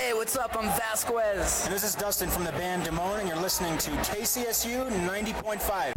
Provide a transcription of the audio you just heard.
Hey, what's up? I'm Vasquez. And this is Dustin from the band Damone, and you're listening to KCSU 90.5.